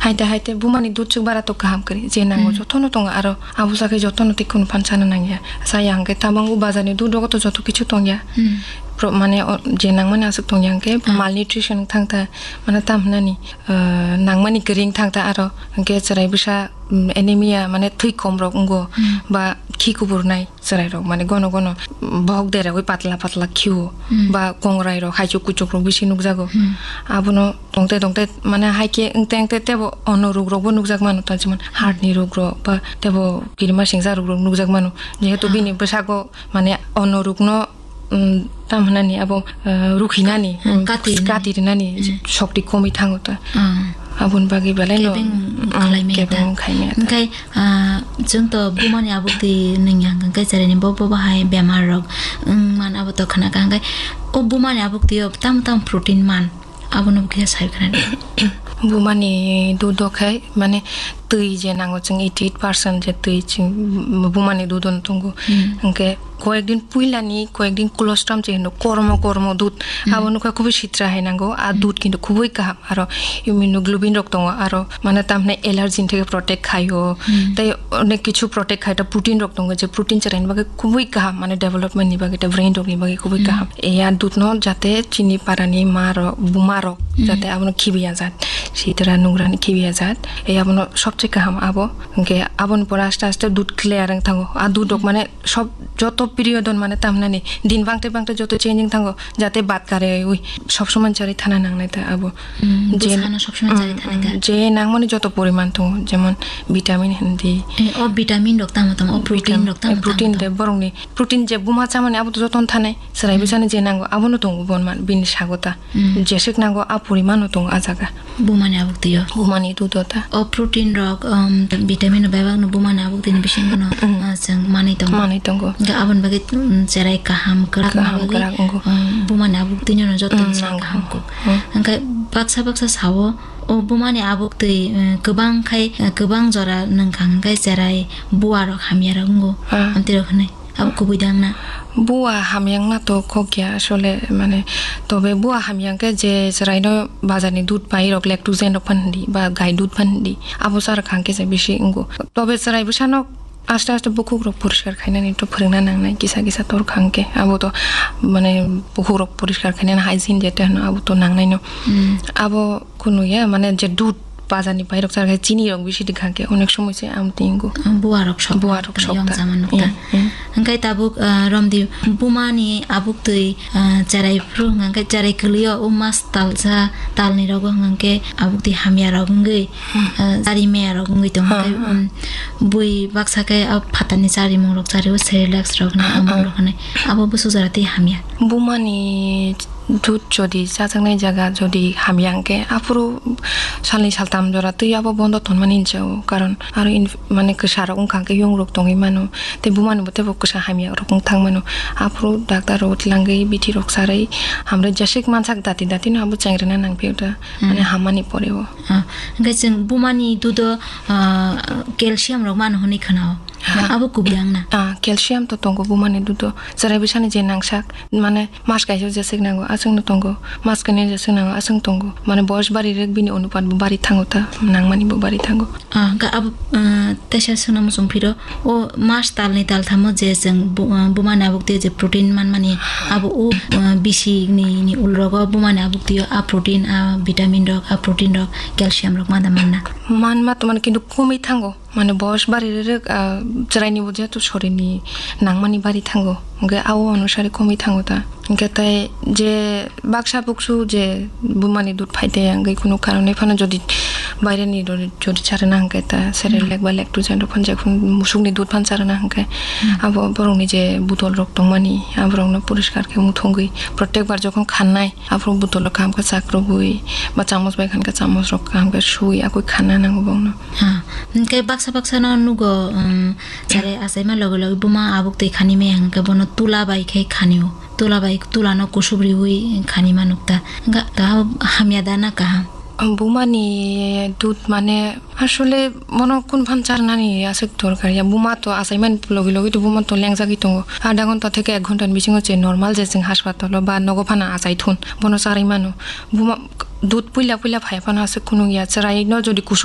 haite bumani dutsuk bara to kaham kari je nango jotono tonga aro abusake jotono tikun panchana nangya sayang ke tamangu bazani du dogo to joto kichu tongya মানে যে নাংমানি আসুক তংয়াংকে মালনিউট্রিশন থাংতা মানে তামনানি নাংমানি গরিং থাংতা আরো কে চরাই বিসা anaemia মানে থুই কম rock উঙ্গো বা খি কুবুর নাই চরাই রক মানে গন গন বহক দেরা ওই পাতলা পাতলা খিউ বা কংরাই রক হাইচুক কুচুক রক বেশি নুকজাগো আবনো তংতে তংতে মানে হাইকে তেংতে তেব অন্য রোগ রক নুকজাগ মানো তা যেমন হার্টনি রোগ রক বা তেব কিরিমা সিংসা রোগ রক নুকজাগ মানো যেহেতু বিনি বসাগো মানে অন্য রোগ ন তামহানানি আবো রুখিনানি কাতিরনানি শক্তি কমি থাঙ্গতা আবুন বাগি বেলাই নো খাইমে ओंखाय जोंथ' बुमानि आबुक्ति नोंया ओंखाय जेरैनि बबो बाहाय बेमार रग मान आबोथ' खानाका ओंखाय ओ बुमानि आबुक्तियो ताम प्रोटीन मान आबुनो किया सायखनानि बुमानि दुदखाय माने tui je nango chung 88% je tui chung bumani dudon tungu angke কয়েকদিন পুইলানি কয়েকদিন কোলেস্ট্রম যে কর্ম দুধ আবনুকা খুবই শীতরা হয় নাঙ্গো আর দুধ কিন্তু খুবই কাহাম আর ইমিউনোগ্লোবিন রক্ত আর মানে তামনে অ্যালার্জিন থেকে প্রটেক্ট খাইও তাই অনেক কিছু প্রটেক্ট খাই এটা প্রোটিন রক্ত যে প্রোটিন চারাইন বাগে খুবই কাহাম মানে ডেভেলপমেন্ট নিবাগে এটা ব্রেইন রক নিবাগে খুবই কাহাম এয়া দুধ ন যাতে চিনি পারানি মার বুমারক যাতে আবনো খিবিয়া যাত শীতরা নুংরানি খিবিয়া যাত এই আবনো সবচেয়ে কাহাম আবো ওকে আবন পর আস্তে আস্তে দুধ ক্লিয়ার থাকো আর দুধক মানে সব যত পিরিয়ডন মানে তামনানি দিন বাংতে যত চেঞ্জিং থাকো যাতে বাদ কারে ওই সব সময় চারি থানা নাংনাই তা আবো যে সব সময় চারি থানা যে নাং মানে যত পরিমাণ তো যেমন ভিটামিন হিন্দি ও ভিটামিন রক্তা মতম ও প্রোটিন রক্তা প্রোটিন দে বরংনি প্রোটিন যে বুমা চামানে আবো তো যতন থানাই সারাই বিছানে যে নাঙ্গো আবনো তো বনমান বিন স্বাগতা যেসেক নাঙ্গো আ পরিমাণ তো আজাগা বুমানি আবুক্তিয় বুমানি দুধতা ও প্রোটিন রক ভিটামিন বেবাগনো বুমানি আবুক্তিনি বিসিংনো जों मानै दङ आबन बागै जेराय गाहाम करा बुमानि आबुक्तिनि जतन गाहामखौ ओंखाय बाक्सा सावो ओ बुमानि आबुक्ति गोबां जरा नोंखांगाय जेराय बुवार हामियारंगो आमतिरखने आबुखौ बुइदांना बुआ हामियांना तो खोकिया আসলে মানে তবে বুয়া হামিয়াংকে যে জরাইনো বাজারনি দুধ পাই রক ল্যাকটোজেন ফান্ডি বা গাই দুধ ফান্ডি আবো সার খাঙ্কে যে বেশি ইঙ্গো তবে জরাই বিসানো আস্তে আস্তে বুকুক রক পরিষ্কার খাইনানি তো ফরেনা নাংনাই কিসা তোর খাঙ্কে আবো তো মানে বুকুক রক পরিষ্কার খাইনানি হাইজিন যেটা আবো তো নাংনাই ন আবো কোনো ইয়া মানে যে দুধ বাজানি বাইরক সার চিনি রক বেশি দিখাকে অনেক সময় সে আমতিঙ্গো বুয়ারক সব জামান নতা ओंखाय ताबुक रमदि बुमानि आबुक्तै जाराय फ्रु ओंखाय जाराय गलियो ओ मास तालजा तालनि रग ओंखाय आबुक्ति हामिया रगै जारि मेया रगै तो ओंखाय बुइ बाक्साके अब फातानि जारि मंरक जारि ओ सेरिलाक्स रगने आमन रगने आबो बुसु जाराति हामिया बुमानि দুধ যদি চাচাংনাই জায়গা যদি হামিয়াংকে আপুরো সালনি সালতাম জরা তুই আবো বন্ধ থনমান ইনচাও কারণ আর মানে কসার উংখাংকে ইয়ং রক দঙি মানো তে বুমানো বতে বকসা হামিয়া রক থাং মানো আপুরো ডাক্তার রট লাঙ্গই বিটি রক সারাই আমরা জেসিক মানসাক দাতি না আবো চাংরেনা নাংপেউটা মানে হামানি পরেও ओंखाय जों बुमानि दुध क्यालसियाम रक मान हनि खनाव आबो कुबियांना ক্যালসিয়াম তো তঙ্গ বুমানি দুধ জরাই বিসানি যে নাংসাক মানে মাস গাইজো জেসিক নাঙ্গো আসং তঙ্গ মাস কানে জেসিক নাঙ্গো আসং তঙ্গ মানে বয়স বাড়ি রেক বিনি অনুপাত বাড়ি থাঙ্গোতা নাংমানি বাড়ি থাঙ্গো गा अब तेसा सुनाम समफिरो ओ मास तालनि ताल थामो जे जों बुमानि आबुक्ति जे प्रोटीन मान माने अब ओ बिसि नि उलरग बुमानि आबुक्ति आ प्रोटीन आ ভিটামিন रक आ प्रोटीन रक ক্যালসিয়াম रक मादा मानना मा तो মানে কিন্তু কমই থাঙ্গো মানে বয়স বাড়ি রেক জরাইনি বুঝে তো শরীরনি নাংমানি বাড়ি থাঙ্গো ওকে আও অনুসারে কমই থাঙ্গোতা ওকে তাই যে বাক্সা বুকসু যে বুমানি দুধ ফাইতে আঙ্গই কোনো কারণে ফানা যদি বাইরে নি যদি ছাড়ে না হাঙ্কে তা সেরেলাক বা ল্যাকটোজেন ফান যখন মুসুকনি দুধ ফান ছাড়ে না হাঙ্কে আবো বরংনি যে বুতল রক্ত মানি আবরং পরিষ্কারকে মুথঙ্গই প্রত্যেকবার যখন খানাই আবরং বুতল কামকে চাকরবই বা চামচ বাইখানকে চামচ রক কামকে শুই আকই খানা নাঙ্গো বাউনো ओंखाय बाक्सा न नुगो जारे आसाइमा लगे बुमा आबुक्तै खानिमे हांके बन तुला बाइखै खानियो तुला बाइक तुला न कुसुब्रि हुइ खानिमा नुक्ता गा हामिया दाना काहा বুমানি দুধ মানে আসলে মনে কোন ভান চারনানি আছে দরকার বুমা তো আসাইমান লগে তো বুমা তো ল্যাংজাগি দङ আধা ঘন্টা থেকে 1 ঘন্টার বিচিং হচ্ছে নরমাল যে जों হাসপাতাল বা নগফানা আসাই থুন বন চারাই মানো বুমা দুধ পুইলা ফাইফানা আছে কোনো ইয়া চারাই ন যদি কুসু